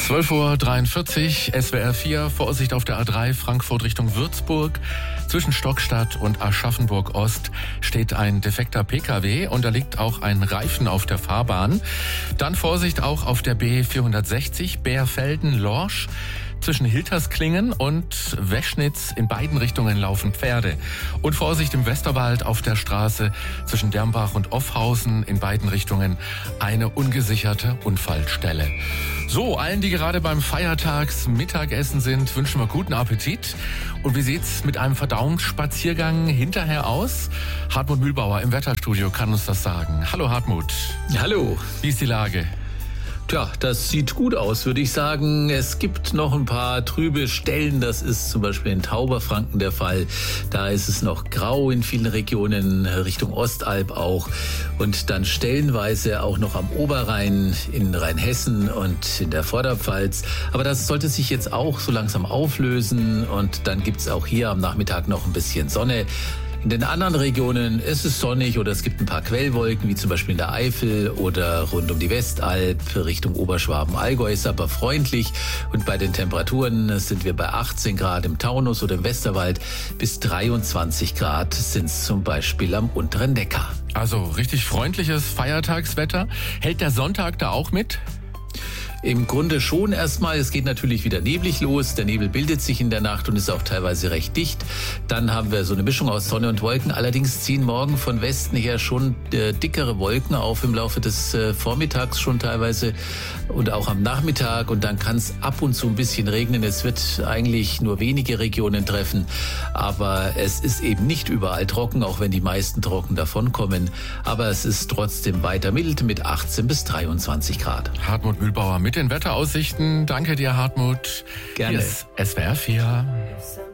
12:43 Uhr, SWR 4, Vorsicht auf der A3 Frankfurt Richtung Würzburg. Zwischen Stockstadt und Aschaffenburg-Ost steht ein defekter Pkw und da liegt auch ein Reifen auf der Fahrbahn. Dann Vorsicht auch auf der B460 Bärfelden-Lorsch. Zwischen Hiltersklingen und Weschnitz in beiden Richtungen laufen Pferde. Und Vorsicht im Westerwald auf der Straße zwischen Dermbach und Offhausen in beiden Richtungen eine ungesicherte Unfallstelle. So, allen, die gerade beim Feiertagsmittagessen sind, wünschen wir guten Appetit. Und wie sieht's mit einem Verdauungsspaziergang hinterher aus? Hartmut Mühlbauer im Wetterstudio kann uns das sagen. Hallo Hartmut. Hallo. Wie ist die Lage? Tja, das sieht gut aus, würde ich sagen. Es gibt noch ein paar trübe Stellen. Das ist zum Beispiel in Tauberfranken der Fall. Da ist es noch grau in vielen Regionen, Richtung Ostalb auch. Und dann stellenweise auch noch am Oberrhein, in Rheinhessen und in der Vorderpfalz. Aber das sollte sich jetzt auch so langsam auflösen. Und dann gibt's auch hier am Nachmittag noch ein bisschen Sonne. In den anderen Regionen ist es sonnig oder es gibt ein paar Quellwolken, wie zum Beispiel in der Eifel oder rund um die Westalb, Richtung Oberschwaben-Allgäu, ist aber freundlich. Und bei den Temperaturen sind wir bei 18 Grad im Taunus oder im Westerwald, bis 23 Grad sind es zum Beispiel am unteren Neckar. Also richtig freundliches Feiertagswetter. Hält der Sonntag da auch mit? Im Grunde schon erstmal. Es geht natürlich wieder neblig los. Der Nebel bildet sich in der Nacht und ist auch teilweise recht dicht. Dann haben wir so eine Mischung aus Sonne und Wolken. Allerdings ziehen morgen von Westen her schon dickere Wolken auf im Laufe des Vormittags schon teilweise und auch am Nachmittag. Und dann kann es ab und zu ein bisschen regnen. Es wird eigentlich nur wenige Regionen treffen. Aber es ist eben nicht überall trocken, auch wenn die meisten trocken davonkommen. Aber es ist trotzdem weiter mild mit 18 bis 23 Grad. Hartmut Mühlbauer mit den Wetteraussichten. Danke dir, Hartmut. Gerne. Hier ist SWR 4.